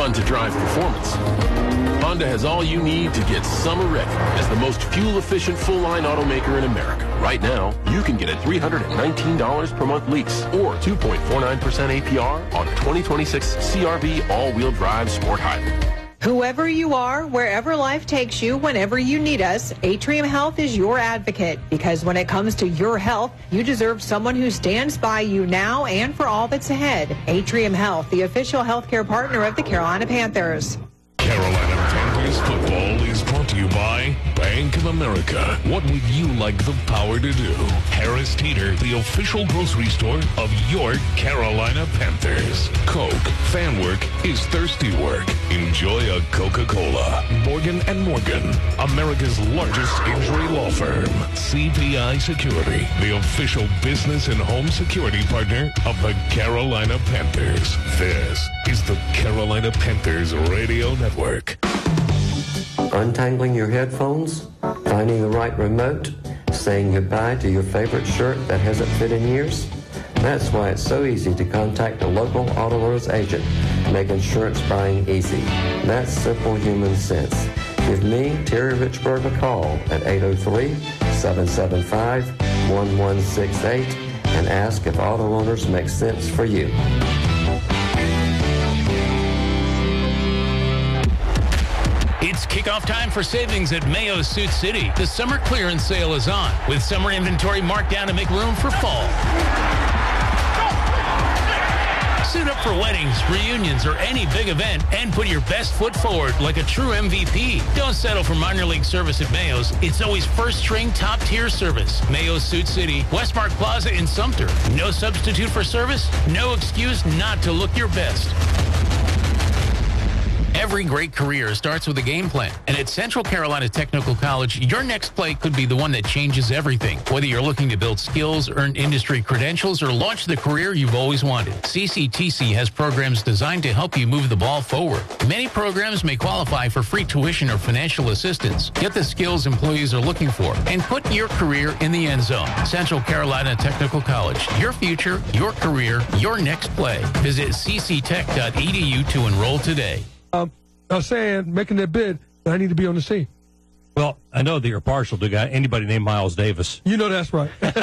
fun-to-drive performance. Honda has all you need to get summer ready as the most fuel-efficient full-line automaker in America. Right now, you can get a $319 per month lease or 2.49% APR on a 2026 CR-V all-wheel drive sport hybrid. Whoever you are, wherever life takes you, whenever you need us, Atrium Health is your advocate. Because when it comes to your health, you deserve someone who stands by you now and for all that's ahead. Atrium Health, the official healthcare partner of the Carolina Panthers. Carolina Panthers football is brought to you by Bank of America. What would you like the power to do? Harris Teeter, the official grocery store of your Carolina Panthers. Coke, fan work is thirsty work. Enjoy a Coca-Cola. Morgan & Morgan, America's largest injury law firm. CPI Security, the official business and home security partner of the Carolina Panthers. This is the Carolina Panthers Radio Network. Untangling your headphones, finding the right remote, saying goodbye to your favorite shirt that hasn't fit in years. That's why it's so easy to contact a local Auto Owners agent, make insurance buying easy. That's simple human sense. Give me, Terry Richburg, a call at 803-775-1168 and ask if Auto Owners makes sense for you. It's kickoff time for savings at Mayo Suit City. The summer clearance sale is on, with summer inventory marked down to make room for fall. Suit up for weddings, reunions, or any big event and put your best foot forward like a true MVP. Don't settle for minor league service at Mayo's. It's always first-string, top-tier service. Mayo Suit City, Westmark Plaza in Sumter. No substitute for service, no excuse not to look your best. Every great career starts with a game plan. And at Central Carolina Technical College, your next play could be the one that changes everything. Whether you're looking to build skills, earn industry credentials, or launch the career you've always wanted, CCTC has programs designed to help you move the ball forward. Many programs may qualify for free tuition or financial assistance. Get the skills employees are looking for and put your career in the end zone. Central Carolina Technical College. Your future, your career, your next play. Visit cctech.edu to enroll today. I was saying, making that bid, I need to be on the scene. Well, I know that you're partial to anybody named Miles Davis. You know that's right. Play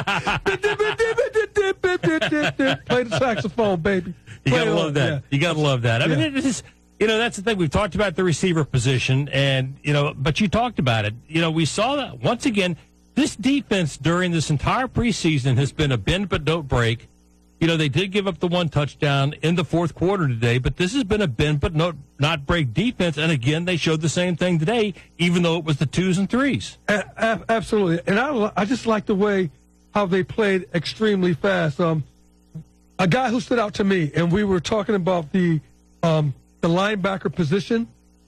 the saxophone, baby. You got to love that. Yeah. You got to love that. I mean, it is, that's the thing. We've talked about the receiver position, and, but you talked about it. We saw that, once again, this defense during this entire preseason has been a bend but don't break. They did give up the one touchdown in the fourth quarter today, but this has been a bend but not break defense. And again, they showed the same thing today, even though it was the 2s and 3s. Absolutely. And I just like the way how they played extremely fast. A guy who stood out to me, and we were talking about the linebacker position,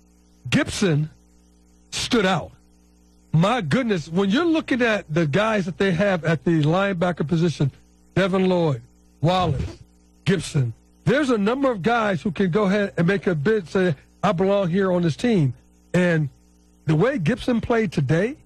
Gibson stood out. My goodness, when you're looking at the guys that they have at the linebacker position, Devin Lloyd, Wallace, Gibson. There's a number of guys who can go ahead and make a bid, say, I belong here on this team. And the way Gibson played today,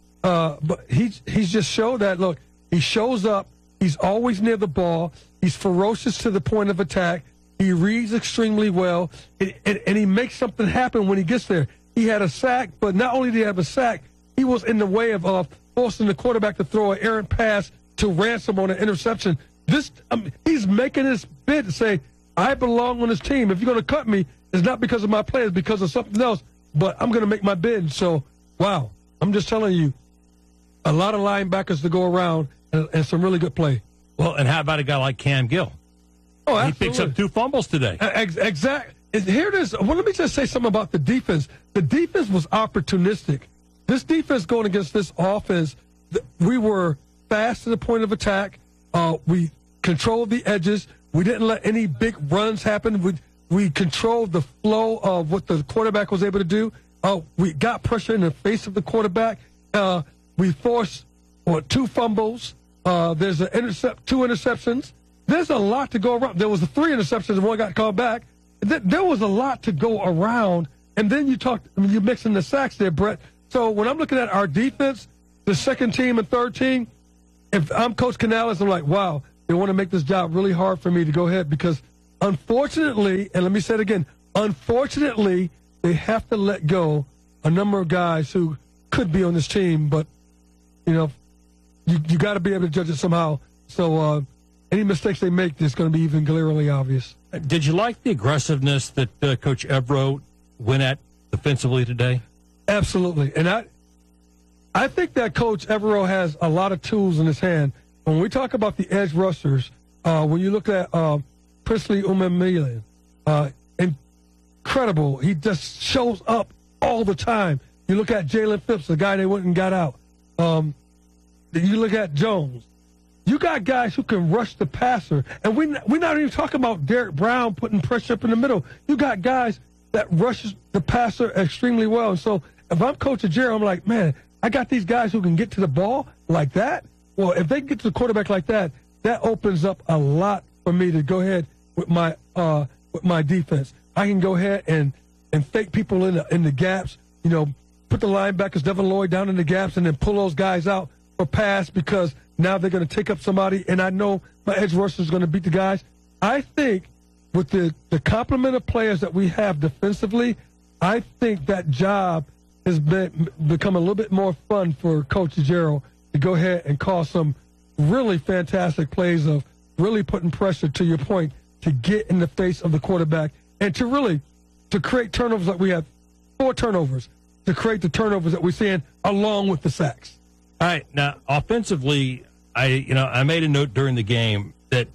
but he's just showed that, look, he shows up. He's always near the ball. He's ferocious to the point of attack. He reads extremely well, and he makes something happen when he gets there. He had a sack, but not only did he have a sack, he was in the way of forcing the quarterback to throw an errant pass to Ransom on an interception. He's making this bid to say, I belong on this team. If you're going to cut me, it's not because of my play, it's because of something else, but I'm going to make my bid. So, wow, I'm just telling you, a lot of linebackers to go around and some really good play. Well, and how about a guy like Cam Gill? Oh, absolutely. He picks up 2 fumbles today. Exactly. Here it is. Well, let me just say something about the defense. The defense was opportunistic. This defense going against this offense, we were fast to the point of attack. We controlled the edges. We didn't let any big runs happen. We controlled the flow of what the quarterback was able to do. We got pressure in the face of the quarterback. We forced 2 fumbles. There's 2 interceptions. There's a lot to go around. There was 3 interceptions and 1 got called back. There was a lot to go around. And then you mix in the sacks there, Brett. So when I'm looking at our defense, the second team and third team, if I'm Coach Canales, I'm like, wow, they want to make this job really hard for me to go ahead because unfortunately, and let me say it again, Unfortunately, they have to let go a number of guys who could be on this team, but, you got to be able to judge it somehow. So any mistakes they make, it's going to be even glaringly obvious. Did you like the aggressiveness that Coach Evero went at defensively today? Absolutely. And I think that Coach Evero has a lot of tools in his hand. When we talk about the edge rushers, when you look at Princely Umanmielen, incredible. He just shows up all the time. You look at Jalen Phipps, the guy they went and got out. You look at Jones. You got guys who can rush the passer. And we're not even talking about Derek Brown putting pressure up in the middle. You got guys that rushes the passer extremely well. And so if I'm Coach Ejiro, I'm like, man, I got these guys who can get to the ball like that. Well, if they get to the quarterback like that, that opens up a lot for me to go ahead with my defense. I can go ahead and fake people in the gaps, put the linebackers, Devin Lloyd, down in the gaps and then pull those guys out for pass because now they're going to take up somebody, and I know my edge rusher is going to beat the guys. I think with the complement of players that we have defensively, I think that job has become a little bit more fun for Coach Ejiro to go ahead and call some really fantastic plays of really putting pressure, to your point, to get in the face of the quarterback and to create turnovers like we have 4 turnovers, to create the turnovers that we're seeing along with the sacks. All right. Now, offensively, I made a note during the game that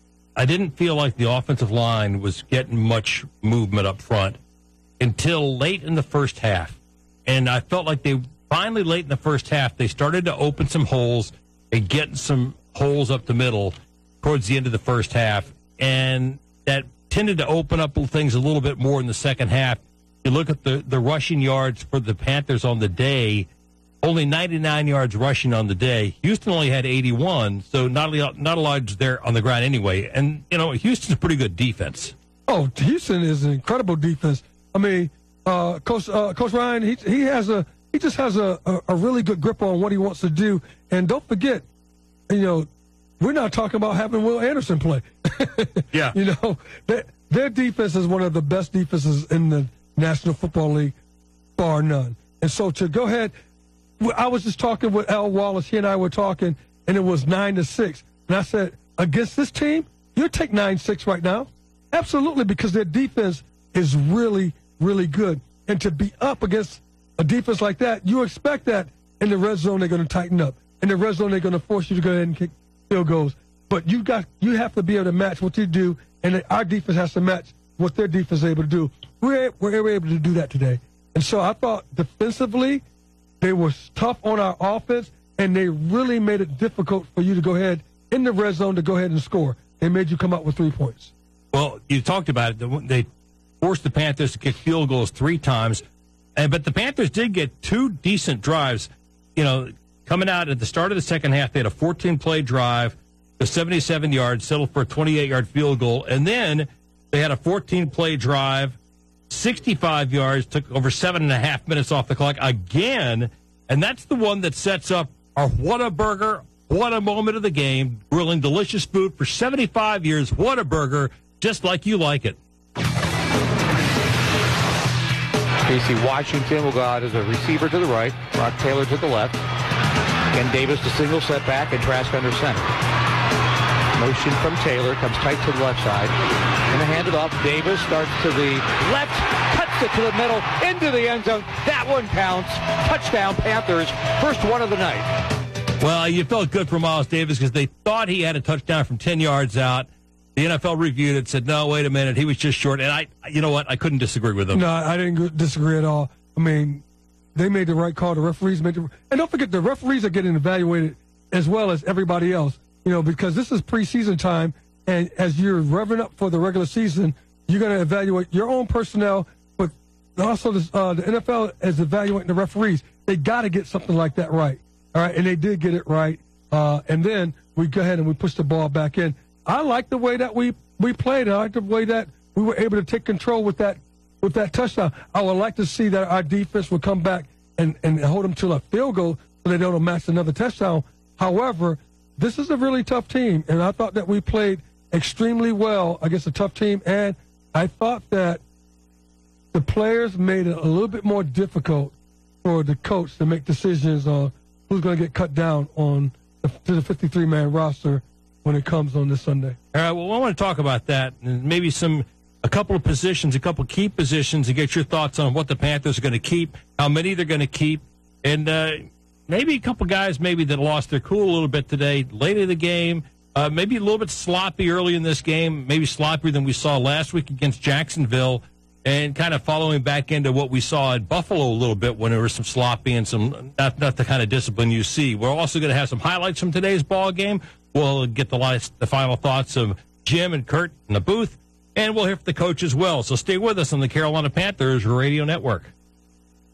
I didn't feel like the offensive line was getting much movement up front until late in the first half. And I felt like they finally, late in the first half, they started to open some holes and get some holes up the middle towards the end of the first half. And that tended to open up things a little bit more in the second half. You look at the rushing yards for the Panthers on the day, only 99 yards rushing on the day. Houston only had 81, so not a lot there on the ground anyway. And, Houston's a pretty good defense. Oh, Houston is an incredible defense. I mean, Coach Ryan, he just has a really good grip on what he wants to do. And don't forget, we're not talking about having Will Anderson play. Yeah. Their defense is one of the best defenses in the National Football League, bar none. And so to go ahead, I was just talking with Al Wallace. He and I were talking, and it was 9-6. And I said, against this team, you'll take 9-6 right now. Absolutely, because their defense is really, really good. And to be up against a defense like that, you expect that in the red zone they're going to tighten up. In the red zone they're going to force you to go ahead and kick field goals. But you have to be able to match what you do, and our defense has to match what their defense is able to do. We're able to do that today. And so I thought defensively they were tough on our offense, and they really made it difficult for you to go ahead in the red zone to go ahead and score. They made you come up with 3 points. Well, you talked about it. They forced the Panthers to kick field goals 3 times, but the Panthers did get 2 decent drives. Coming out at the start of the second half, they had a 14-play drive, the 77 yards, settled for a 28-yard field goal, and then they had a 14-play drive, 65 yards, took over 7.5 minutes off the clock again, and that's the one that sets up our Whataburger, what a moment of the game, grilling delicious food for 75 years. Whataburger, just like you like it. Casey Washington will go out as a receiver to the right, Brock Taylor to the left. Ken Davis to single set back and Trask under center. Motion from Taylor, comes tight to the left side. Going to hand it off. Davis starts to the left, cuts it to the middle, into the end zone. That one counts. Touchdown, Panthers. First one of the night. Well, you felt good for Miles Davis because they thought he had a touchdown from 10 yards out. The NFL reviewed it, said, no, wait a minute, he was just short. And you know what? I couldn't disagree with them. No, I didn't disagree at all. I mean, they made the right call. The referees made and don't forget, the referees are getting evaluated as well as everybody else. Because this is preseason time, and as you're revving up for the regular season, you're going to evaluate your own personnel, but also the NFL is evaluating the referees. They got to get something like that right, all right? And they did get it right, and then we go ahead and we push the ball back in. I like the way that we played. I like the way that we were able to take control with that touchdown. I would like to see that our defense would come back and hold them to a field goal so they don't match another touchdown. However, this is a really tough team, and I thought that we played extremely well against a tough team, and I thought that the players made it a little bit more difficult for the coach to make decisions on who's going to get cut down on to the 53-man roster when it comes on this Sunday. All right, well, I want to talk about that and maybe a couple of positions, a couple of key positions, and get your thoughts on what the Panthers are going to keep, how many they're going to keep, and maybe a couple guys maybe that lost their cool a little bit today, late in the game, maybe a little bit sloppy early in this game, maybe sloppier than we saw last week against Jacksonville, and kind of following back into what we saw at Buffalo a little bit when there was some sloppy and some not the kind of discipline you see. We're also going to have some highlights from today's ball game. We'll get the final thoughts of Jim and Kurt in the booth, and we'll hear from the coach as well. So stay with us on the Carolina Panthers Radio Network.